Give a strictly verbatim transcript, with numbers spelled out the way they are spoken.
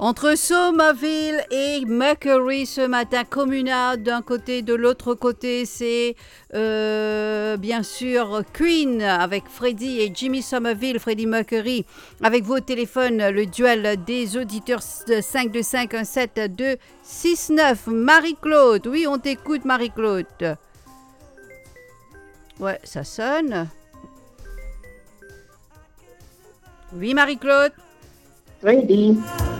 Entre Somerville et Mercury ce matin, Communard d'un côté, de l'autre côté c'est euh, bien sûr Queen avec Freddie et Jimmy Somerville, Freddie Mercury. Avec vos téléphones, le duel des auditeurs cinq deux cinq un sept deux six neuf. Marie-Claude, oui on t'écoute Marie-Claude. Ouais, ça sonne. Oui Marie-Claude. Ready.